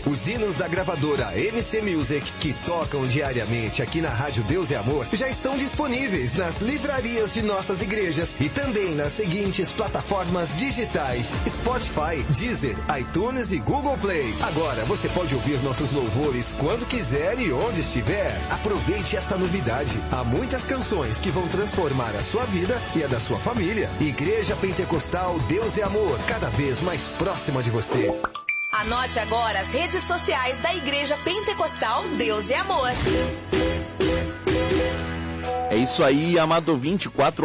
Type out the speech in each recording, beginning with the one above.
Os hinos da gravadora MC Music, que tocam diariamente aqui na Rádio Deus e Amor, já estão disponíveis nas livrarias de nossas igrejas e também nas seguintes plataformas digitais: Spotify, Deezer, iTunes e Google Play. Agora você pode ouvir nossos louvores quando quiser e onde estiver. Aproveite esta novidade. Há muitas canções que vão transformar a sua vida e a da sua família. Igreja Pentecostal Deus e Amor, cada vez mais próxima de você. Anote agora as redes sociais da Igreja Pentecostal Deus e Amor. É isso aí, amado ouvinte,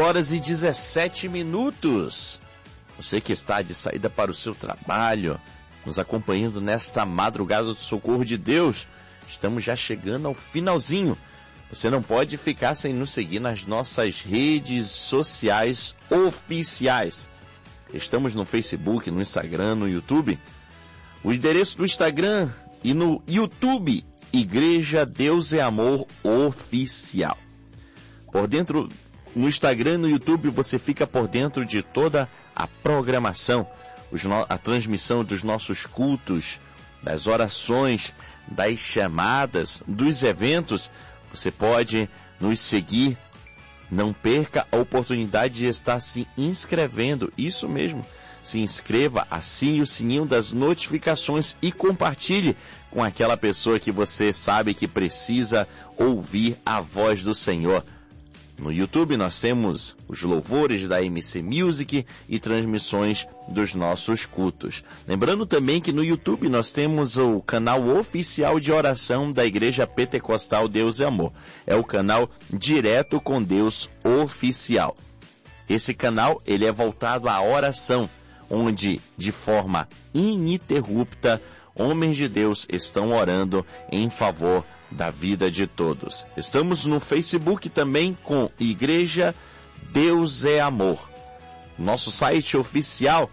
4h17. Você que está de saída para o seu trabalho, nos acompanhando nesta madrugada do Socorro de Deus, estamos já chegando ao finalzinho. Você não pode ficar sem nos seguir nas nossas redes sociais oficiais. Estamos no Facebook, no Instagram, no YouTube. O endereço do Instagram e no YouTube, Igreja Deus e Amor Oficial. Por dentro, no Instagram e no YouTube, você fica por dentro de toda a programação, a transmissão dos nossos cultos, das orações, das chamadas, dos eventos. Você pode nos seguir. Não perca a oportunidade de estar se inscrevendo. Isso mesmo. Se inscreva, assine o sininho das notificações e compartilhe com aquela pessoa que você sabe que precisa ouvir a voz do Senhor. No YouTube nós temos os louvores da MC Music e transmissões dos nossos cultos. Lembrando também que no YouTube nós temos o canal oficial de oração da Igreja Pentecostal Deus e Amor. É o canal Direto com Deus Oficial. Esse canal ele é voltado à oração, onde de forma ininterrupta homens de Deus estão orando em favor da vida de todos. Estamos no Facebook também com Igreja Deus é Amor. Nosso site oficial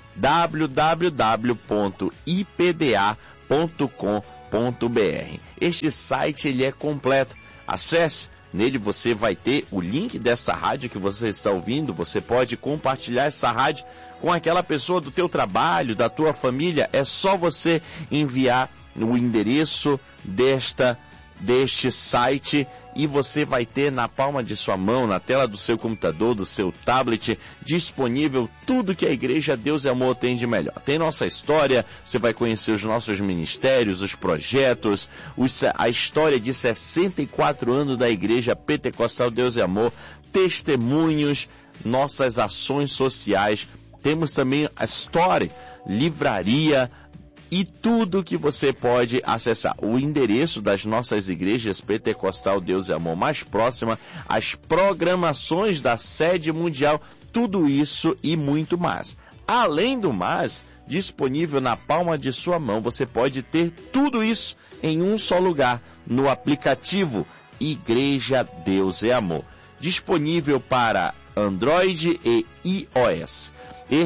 www.ipda.com.br. Este site ele é completo. Acesse. Nele você vai ter o link dessa rádio que você está ouvindo. Você pode compartilhar essa rádio com aquela pessoa do teu trabalho, da tua família. É só você enviar o endereço deste site e você vai ter na palma de sua mão, na tela do seu computador, do seu tablet, disponível tudo que a Igreja Deus e Amor tem de melhor. Tem nossa história, você vai conhecer os nossos ministérios, os projetos, a história de 64 anos da Igreja Pentecostal Deus e Amor, testemunhos, nossas ações sociais. Temos também a Story, livraria, e tudo que você pode acessar. O endereço das nossas igrejas Pentecostal Deus e Amor mais próxima, as programações da sede mundial, tudo isso e muito mais. Além do mais, disponível na palma de sua mão, você pode ter tudo isso em um só lugar, no aplicativo Igreja Deus e Amor. Disponível para Android e iOS.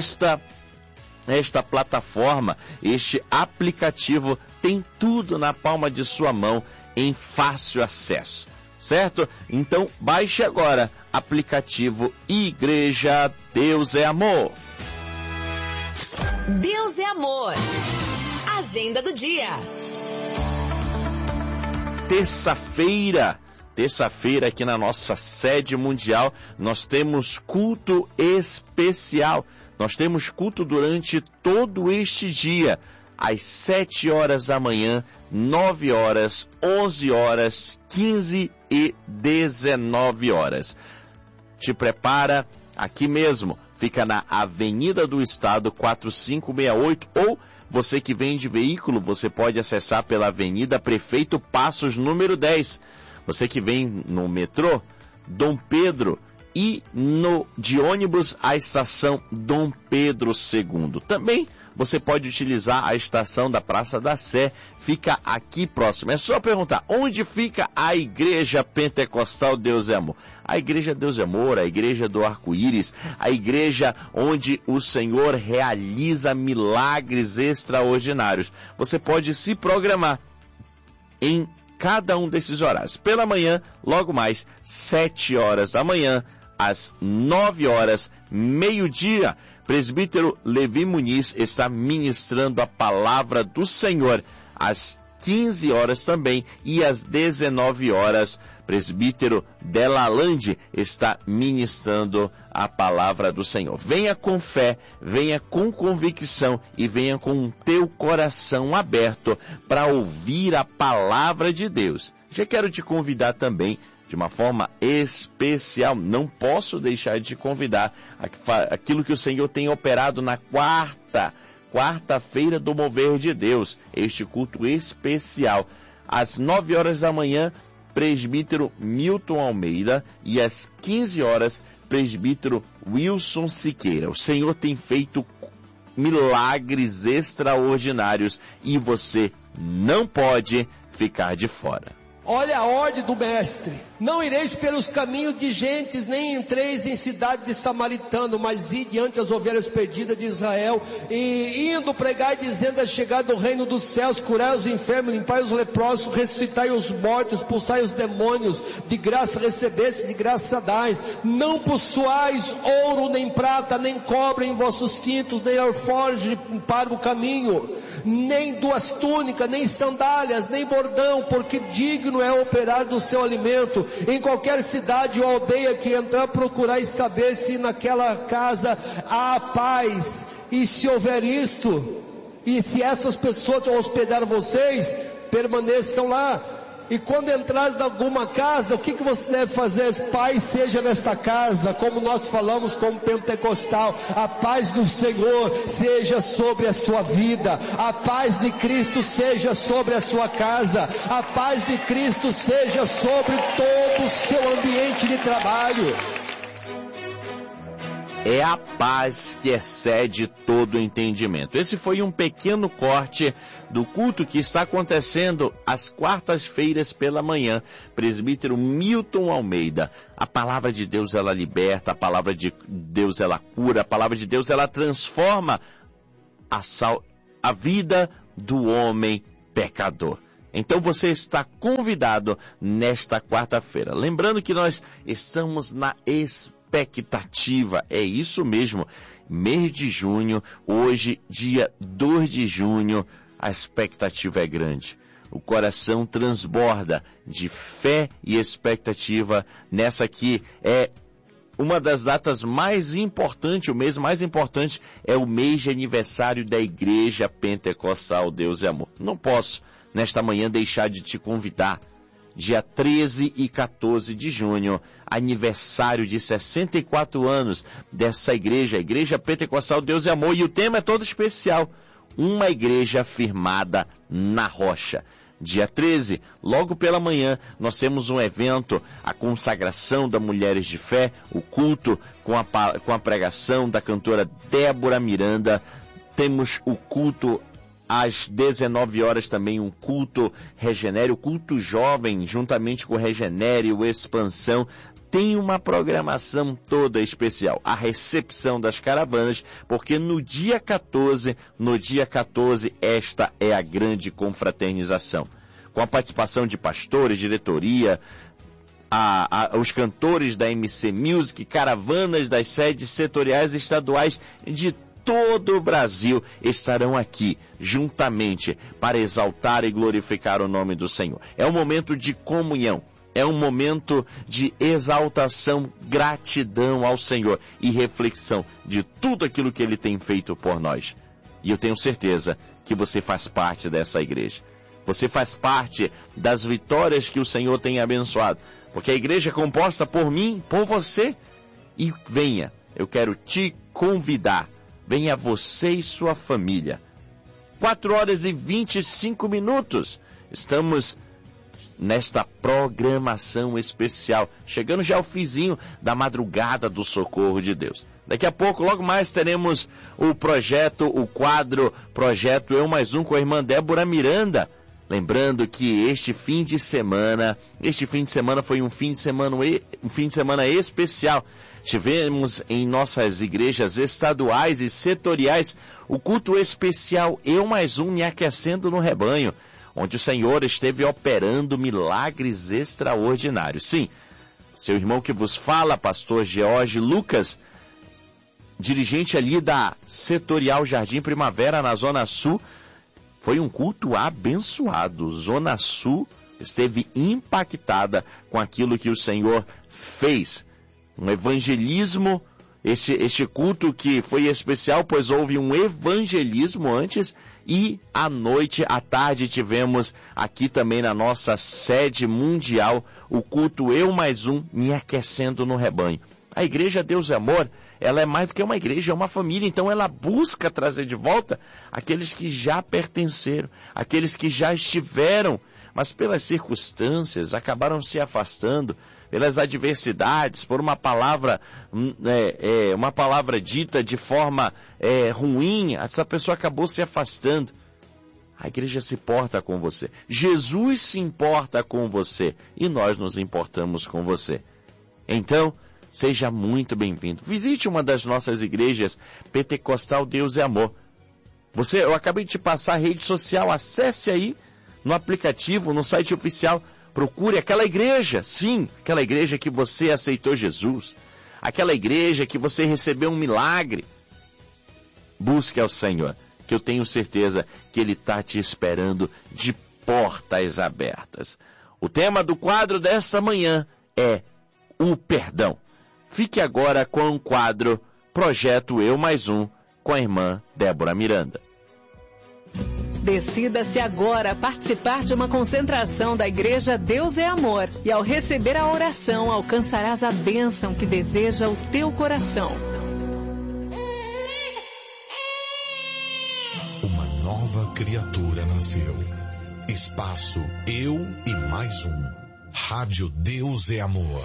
Esta plataforma, este aplicativo tem tudo na palma de sua mão em fácil acesso, certo? Então baixe agora aplicativo Igreja Deus é Amor. Deus é Amor. Agenda do dia. Terça-feira aqui na nossa sede mundial, nós temos culto especial. Nós temos culto durante todo este dia, às 7 horas da manhã, 9 horas, 11 horas, 15 e 19 horas. Te prepara aqui mesmo, fica na Avenida do Estado 4568, ou você que vem de veículo, você pode acessar pela Avenida Prefeito Passos, número 10. Você que vem no metrô, Dom Pedro, e de ônibus a estação Dom Pedro II. Também você pode utilizar a estação da Praça da Sé, fica aqui próximo. É só perguntar, onde fica a Igreja Pentecostal Deus é Amor? A Igreja Deus é Amor, a Igreja do Arco-Íris, a igreja onde o Senhor realiza milagres extraordinários. Você pode se programar em cada um desses horários. Pela manhã, logo mais, 7 horas da manhã, às 9 horas, meio-dia, presbítero Levi Muniz está ministrando a palavra do Senhor às 15 horas também, e às 19 horas, presbítero Delalande está ministrando a palavra do Senhor. Venha com fé, venha com convicção e venha com o teu coração aberto para ouvir a palavra de Deus. Já quero te convidar também, de uma forma especial, não posso deixar de te convidar aquilo que o Senhor tem operado na quarta-feira do Mover de Deus, este culto especial, às 9 horas da manhã, presbítero Milton Almeida, e às 15 horas, presbítero Wilson Siqueira. O Senhor tem feito milagres extraordinários e você não pode ficar de fora. Olha a ordem do mestre: não ireis pelos caminhos de gentes, nem entreis em cidade de samaritano, mas ide diante as ovelhas perdidas de Israel, e indo pregai, dizendo: é chegado o reino dos céus, curai os enfermos, limpai os leprosos, ressuscitai os mortos, expulsai os demônios, de graça recebeste, de graça dais. Não possuais ouro, nem prata, nem cobre em vossos cintos, nem alforje para o caminho, nem duas túnicas, nem sandálias, nem bordão, porque digno é operar do seu alimento. Em qualquer cidade ou aldeia que entrar, procurai saber se naquela casa há paz. E se houver isto, e se essas pessoas hospedar vocês, permaneçam lá. E quando entrares em alguma casa, o que você deve fazer? Paz seja nesta casa, como nós falamos como pentecostal: a paz do Senhor seja sobre a sua vida, a paz de Cristo seja sobre a sua casa, a paz de Cristo seja sobre todo o seu ambiente de trabalho. É a paz que excede todo entendimento. Esse foi um pequeno corte do culto que está acontecendo às quartas-feiras pela manhã. Presbítero Milton Almeida. A palavra de Deus, ela liberta, a palavra de Deus, ela cura, a palavra de Deus, ela transforma a vida do homem pecador. Então você está convidado nesta quarta-feira. Lembrando que nós estamos na expectativa, é isso mesmo, mês de junho, hoje, dia 2 de junho, a expectativa é grande. O coração transborda de fé e expectativa. Nessa aqui é uma das datas mais importantes, o mês mais importante é o mês de aniversário da Igreja Pentecostal Deus é Amor. Não posso, nesta manhã, deixar de te convidar. Dia 13 e 14 de junho, aniversário de 64 anos dessa igreja, a Igreja Pentecostal Deus é Amor, e o tema é todo especial: uma igreja firmada na rocha. Dia 13, logo pela manhã, nós temos um evento, a consagração da Mulheres de Fé, o culto com a pregação da cantora Débora Miranda. Temos o culto às 19 horas também, um culto Regenere, o culto jovem, juntamente com o Regenere, o Expansão. Tem uma programação toda especial, a recepção das caravanas, porque no dia 14, esta é a grande confraternização. Com a participação de pastores, diretoria, os cantores da MC Music, caravanas das sedes setoriais e estaduais de todo o Brasil estarão aqui juntamente para exaltar e glorificar o nome do Senhor. É um momento de comunhão, é um momento de exaltação, gratidão ao Senhor e reflexão de tudo aquilo que Ele tem feito por nós. E eu tenho certeza que você faz parte dessa igreja. Você faz parte das vitórias que o Senhor tem abençoado, porque a igreja é composta por mim, por você. E venha, eu quero te convidar. Venha você e sua família. 4 horas e 25 minutos. Estamos nesta programação especial, chegando já ao finzinho da madrugada do socorro de Deus. Daqui a pouco, logo mais, teremos o quadro Projeto Eu Mais Um com a irmã Débora Miranda. Lembrando que este fim de semana foi um fim de semana especial. Tivemos em nossas igrejas estaduais e setoriais o culto especial Eu Mais Um Me Aquecendo no Rebanho, onde o Senhor esteve operando milagres extraordinários. Sim, seu irmão que vos fala, pastor George Lucas, dirigente ali da Setorial Jardim Primavera, na Zona Sul, Foi um culto abençoado. Zona Sul esteve impactada com aquilo que o Senhor fez. Um evangelismo, este culto que foi especial, pois houve um evangelismo antes, e à tarde, tivemos aqui também na nossa sede mundial o culto Eu Mais Um, me aquecendo no rebanho. A Igreja Deus é Amor, ela é mais do que uma igreja, é uma família, então ela busca trazer de volta aqueles que já pertenceram, aqueles que já estiveram, mas pelas circunstâncias acabaram se afastando, pelas adversidades, por uma palavra dita de forma ruim, essa pessoa acabou se afastando. A igreja se importa com você, Jesus se importa com você, e nós nos importamos com você. Então, seja muito bem-vindo. Visite uma das nossas igrejas Pentecostal Deus é Amor. Eu acabei de te passar a rede social, acesse aí no aplicativo, no site oficial, procure aquela igreja, sim, aquela igreja que você aceitou Jesus, aquela igreja que você recebeu um milagre. Busque ao Senhor, que eu tenho certeza que Ele está te esperando de portas abertas. O tema do quadro desta manhã é o perdão. Fique agora com o quadro Projeto Eu Mais Um, com a irmã Débora Miranda. Decida-se agora participar de uma concentração da Igreja Deus é Amor. E ao receber a oração, alcançarás a bênção que deseja o teu coração. Uma nova criatura nasceu. Espaço Eu e Mais Um. Rádio Deus é Amor.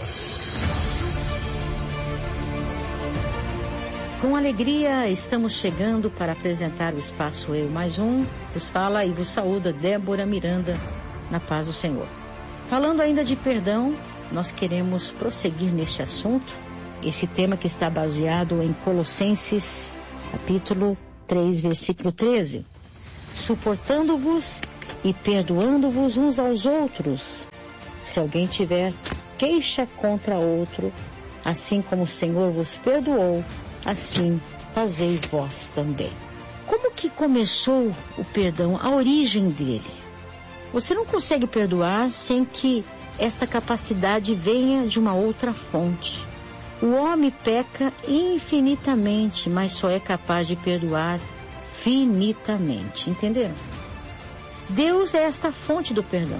Com alegria, estamos chegando para apresentar o Espaço Eu Mais Um. Vos fala e vos saúda Débora Miranda, na paz do Senhor. Falando ainda de perdão, nós queremos prosseguir neste assunto. Esse tema que está baseado em Colossenses, capítulo 3, versículo 13. Suportando-vos e perdoando-vos uns aos outros. Se alguém tiver queixa contra outro, assim como o Senhor vos perdoou, assim fazei vós também. Como que começou o perdão, a origem dele? Você não consegue perdoar sem que esta capacidade venha de uma outra fonte. O homem peca infinitamente, mas só é capaz de perdoar finitamente. Entenderam? Deus é esta fonte do perdão.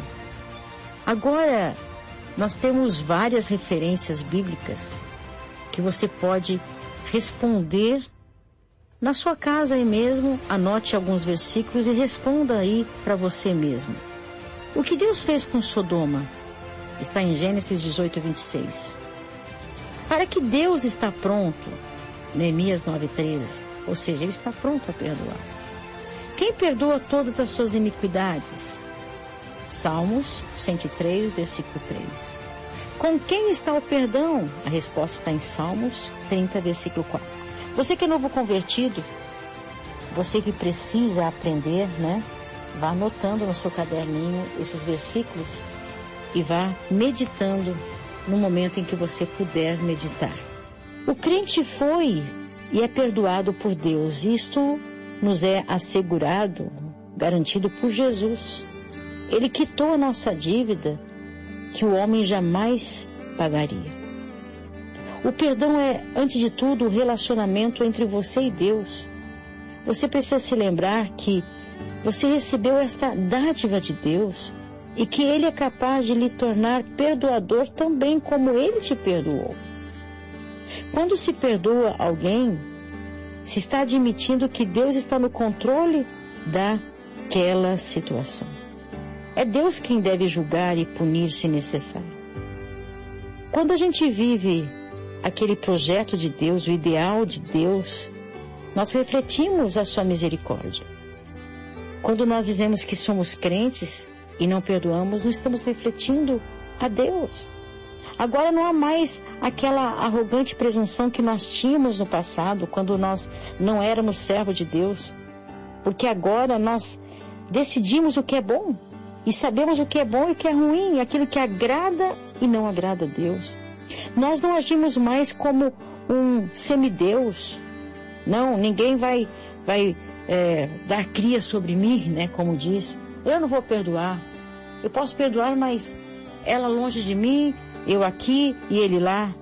Agora, nós temos várias referências bíblicas que você pode responder na sua casa aí mesmo. Anote alguns versículos e responda aí para você mesmo. O que Deus fez com Sodoma está em Gênesis 18, 26. Para que Deus está pronto, Neemias 9:13, ou seja, Ele está pronto a perdoar. Quem perdoa todas as suas iniquidades? Salmos 103, versículo 3. Com quem está o perdão? A resposta está em Salmos 30, versículo 4. Você que é novo convertido, você que precisa aprender, né? Vá anotando no seu caderninho esses versículos e vá meditando no momento em que você puder meditar. O crente foi e é perdoado por Deus. Isto nos é assegurado, garantido por Jesus. Ele quitou a nossa dívida que o homem jamais pagaria. O perdão é, antes de tudo, o relacionamento entre você e Deus. Você precisa se lembrar que você recebeu esta dádiva de Deus e que Ele é capaz de lhe tornar perdoador também como Ele te perdoou. Quando se perdoa alguém, se está admitindo que Deus está no controle daquela situação. É Deus quem deve julgar e punir se necessário. Quando a gente vive aquele projeto de Deus, o ideal de Deus, nós refletimos a sua misericórdia. Quando nós dizemos que somos crentes e não perdoamos, não estamos refletindo a Deus. Agora não há mais aquela arrogante presunção que nós tínhamos no passado, quando nós não éramos servos de Deus. Porque agora nós decidimos o que é bom. E sabemos o que é bom e o que é ruim, aquilo que agrada e não agrada a Deus. Nós não agimos mais como um semideus. Não, ninguém vai dar cria sobre mim, né? Como diz, eu não vou perdoar. Eu posso perdoar, mas ela longe de mim, eu aqui e ele lá.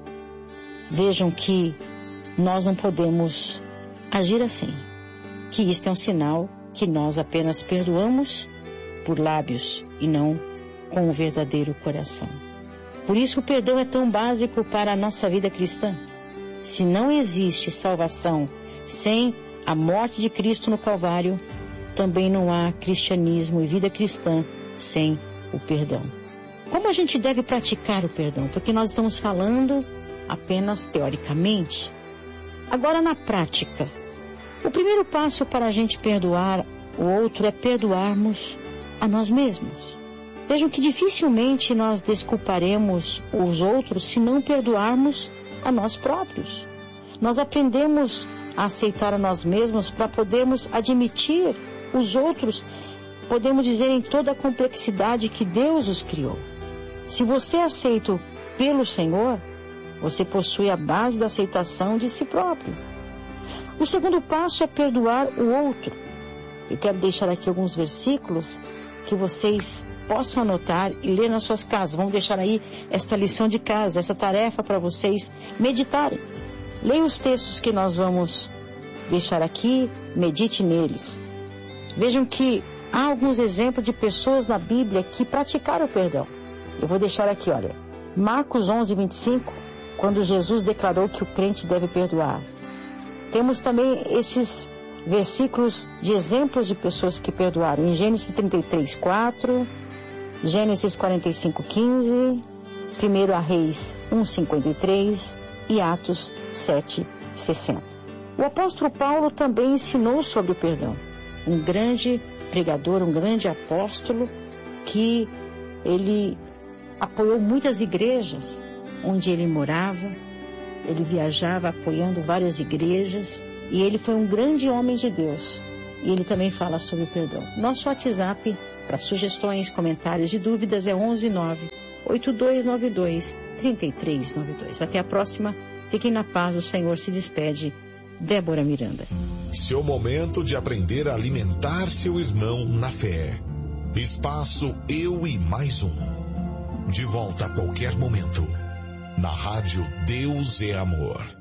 Vejam que nós não podemos agir assim. Que isto é um sinal que nós apenas perdoamos por lábios e não com o verdadeiro coração. Por isso o perdão é tão básico para a nossa vida cristã. Se não existe salvação sem a morte de Cristo no Calvário, também não há cristianismo e vida cristã sem o perdão. Como a gente deve praticar o perdão? Porque nós estamos falando apenas teoricamente. Agora, na prática, o primeiro passo para a gente perdoar o outro é perdoarmos a nós mesmos. Vejam que dificilmente nós desculparemos os outros se não perdoarmos a nós próprios. Nós aprendemos a aceitar a nós mesmos para podermos admitir os outros, podemos dizer, em toda a complexidade que Deus os criou. Se você é aceito pelo Senhor, você possui a base da aceitação de si próprio. O segundo passo é perdoar o outro. Eu quero deixar aqui alguns versículos que vocês possam anotar e ler nas suas casas. Vamos deixar aí esta lição de casa, essa tarefa para vocês meditarem. Leia os textos que nós vamos deixar aqui, medite neles. Vejam que há alguns exemplos de pessoas na Bíblia que praticaram o perdão. Eu vou deixar aqui, olha, Marcos 11:25, quando Jesus declarou que o crente deve perdoar. Temos também esses versículos de exemplos de pessoas que perdoaram, em Gênesis 33:4, Gênesis 45:15, 1 Reis 1:53 e Atos 7:60. O apóstolo Paulo também ensinou sobre o perdão. Um grande pregador, um grande apóstolo, que ele apoiou muitas igrejas onde ele morava. Ele viajava apoiando várias igrejas e ele foi um grande homem de Deus. E ele também fala sobre o perdão. Nosso WhatsApp para sugestões, comentários e dúvidas é 119-8292-3392. Até a próxima. Fiquem na paz. O Senhor se despede. Débora Miranda. Seu momento de aprender a alimentar seu irmão na fé. Espaço Eu e Mais Um. De volta a qualquer momento. Na rádio Deus é Amor.